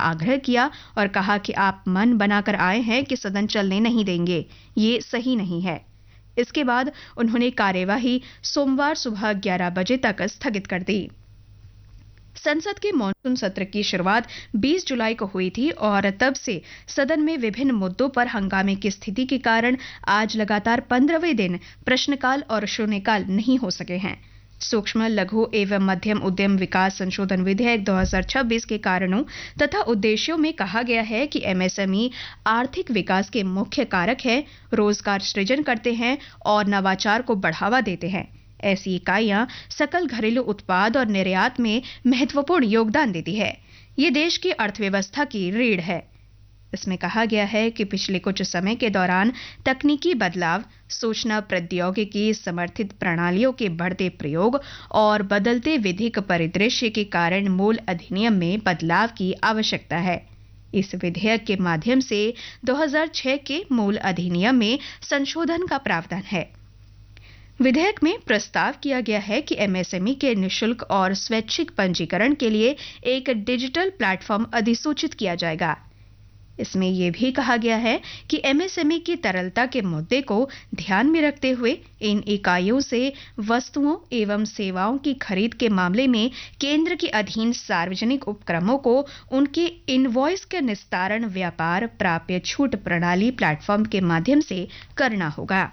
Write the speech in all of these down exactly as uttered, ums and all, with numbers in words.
आग्रह किया और कहा कि आप मन बनाकर आए हैं कि सदन चलने नहीं देंगे, ये सही नहीं है। इसके बाद उन्होंने कार्यवाही सोमवार सुबह ग्यारह बजे तक स्थगित कर दी। संसद के मॉनसून सत्र की शुरुआत बीस जुलाई को हुई थी और तब से सदन में विभिन्न मुद्दों पर हंगामे की स्थिति के कारण आज लगातार पंद्रहवें दिन प्रश्नकाल और शून्यकाल नहीं हो सके हैं। सूक्ष्म लघु एवं मध्यम उद्यम विकास संशोधन विधेयक दो हज़ार छब्बीस के कारणों तथा उद्देश्यों में कहा गया है कि एमएसएमई आर्थिक विकास के मुख्य कारक है, रोजगार सृजन करते हैं और नवाचार को बढ़ावा देते हैं। ऐसी इकाइयां सकल घरेलू उत्पाद और निर्यात में महत्वपूर्ण योगदान देती है। ये देश की अर्थव्यवस्था की रीढ़ है। इसमें कहा गया है कि पिछले कुछ समय के दौरान तकनीकी बदलाव, सूचना प्रौद्योगिकी समर्थित प्रणालियों के बढ़ते प्रयोग और बदलते विधिक परिदृश्य के कारण मूल अधिनियम में बदलाव की आवश्यकता है। इस विधेयक के माध्यम से दो हज़ार छह के मूल अधिनियम में संशोधन का प्रावधान है। विधेयक में प्रस्ताव किया गया है कि एमएसएमई के निशुल्क और स्वैच्छिक पंजीकरण के लिए एक डिजिटल प्लेटफॉर्म अधिसूचित किया जाएगा। इसमें यह भी कहा गया है कि एमएसएमई की तरलता के मुद्दे को ध्यान में रखते हुए इन इकाइयों से वस्तुओं एवं सेवाओं की खरीद के मामले में केंद्र के अधीन सार्वजनिक उपक्रमों को उनके इनवॉइस के निस्तारण व्यापार प्राप्य छूट प्रणाली प्लेटफॉर्म के माध्यम से करना होगा।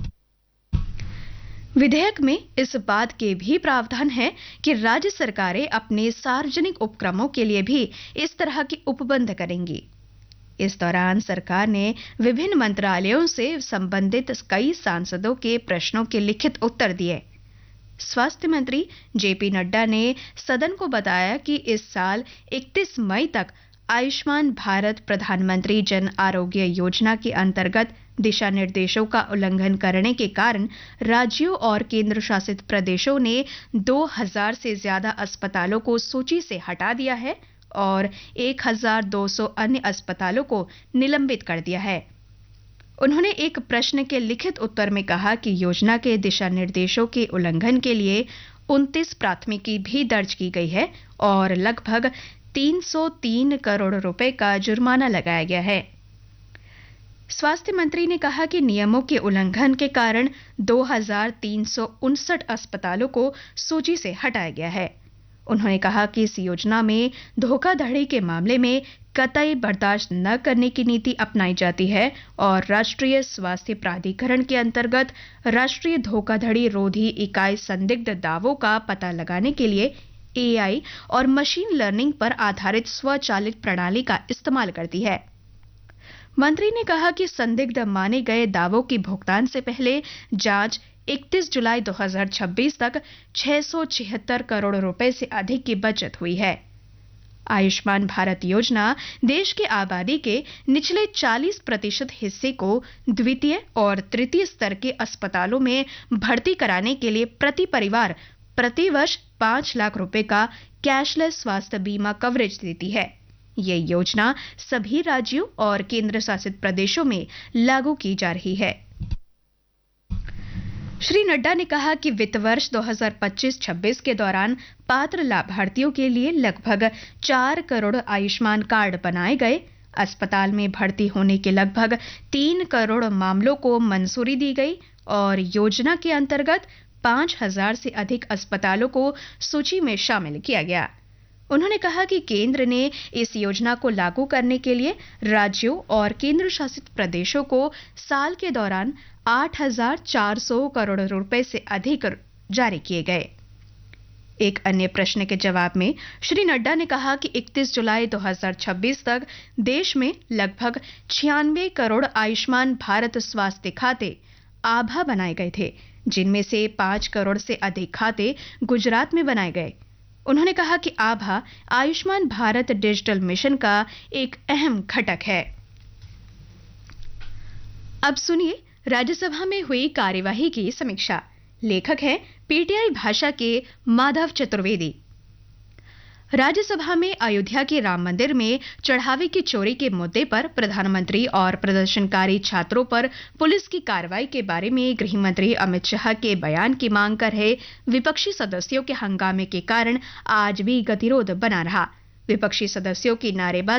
विधेयक में इस बात के भी प्रावधान है कि राज्य सरकारें अपने सार्वजनिक उपक्रमों के लिए भी इस तरह के उपबंध करेंगी। इस दौरान सरकार ने विभिन्न मंत्रालयों से संबंधित कई सांसदों के प्रश्नों के लिखित उत्तर दिए। स्वास्थ्य मंत्री जेपी नड्डा ने सदन को बताया कि इस साल इकतीस मई तक आयुष्मान भारत प्रधानमंत्री जन आरोग्य योजना के अंतर्गत दिशा निर्देशों का उल्लंघन करने के कारण राज्यों और केंद्र शासित प्रदेशों ने दो हज़ार से ज्यादा अस्पतालों को सूची से हटा दिया है और एक हज़ार दो सौ अन्य अस्पतालों को निलंबित कर दिया है। उन्होंने एक प्रश्न के लिखित उत्तर में कहा कि योजना के दिशा निर्देशों के उल्लंघन के लिए उनतीस प्राथमिकी भी दर्ज की गई है और लगभग तीन सौ तीन करोड़ रुपए का जुर्माना लगाया गया है। स्वास्थ्य मंत्री ने कहा कि नियमों के उल्लंघन के कारण दो हज़ार तीन सौ उनसठ अस्पतालों को सूची से हटाया गया है। उन्होंने कहा कि इस योजना में धोखाधड़ी के मामले में कतई बर्दाश्त न करने की नीति अपनाई जाती है और राष्ट्रीय स्वास्थ्य प्राधिकरण के अंतर्गत राष्ट्रीय धोखाधड़ी रोधी इकाई संदिग्ध दावों का पता लगाने के लिए एआई और मशीन लर्निंग पर आधारित स्वचालित प्रणाली का इस्तेमाल करती है। मंत्री ने कहा कि संदिग्ध माने गए दावों की भुगतान से पहले जांच इकतीस जुलाई दो हज़ार छब्बीस तक छह सौ छिहत्तर करोड़ रुपए से अधिक की बचत हुई है। आयुष्मान भारत योजना देश की आबादी के निचले चालीस प्रतिशत हिस्से को द्वितीय और तृतीय स्तर के अस्पतालों में भर्ती कराने के लिए प्रति परिवार प्रति वर्ष पांच लाख रुपए का कैशलेस स्वास्थ्य बीमा कवरेज देती है। ये योजना सभी राज्यों और केंद्र शासित प्रदेशों में लागू की जा रही है। श्री नड्डा ने कहा कि वित्त वर्ष दो हज़ार पच्चीस छब्बीस के दौरान पात्र लाभार्थियों के लिए लगभग चार करोड़ आयुष्मान कार्ड बनाए गए। अस्पताल में भर्ती होने के लगभग तीन करोड़ मामलों को मंजूरी दी गई और योजना के अंतर्गत पांच हजार से अधिक अस्पतालों को सूची में शामिल किया गया। उन्होंने कहा कि केंद्र ने इस योजना को लागू करने के लिए राज्यों और केंद्र शासित प्रदेशों को साल के दौरान आठ हज़ार चार सौ करोड़ रुपए से अधिक जारी किए गए। एक अन्य प्रश्न के जवाब में श्री नड्डा ने कहा कि इकतीस जुलाई दो हज़ार छब्बीस तक देश में लगभग छियानवे करोड़ आयुष्मान भारत स्वास्थ्य खाते आभा बनाए गए थे, जिनमें से पांच करोड़ से अधिक खाते गुजरात में बनाए गए। उन्होंने कहा कि आभा आयुष्मान भारत डिजिटल मिशन का एक अहम घटक है। अब सुनिए राज्यसभा में हुई कार्यवाही की समीक्षा। लेखक हैं पीटीआई भाषा के माधव चतुर्वेदी। राज्यसभा में अयोध्या के राम मंदिर में चढ़ावे की चोरी के मुद्दे पर प्रधानमंत्री और प्रदर्शनकारी छात्रों पर पुलिस की कार्रवाई के बारे में गृह मंत्री अमित शाह के बयान की मांग कर रहे विपक्षी सदस्यों के हंगामे के कारण आज भी गतिरोध बना रहा। विपक्षी सदस्यों की नारेबाजी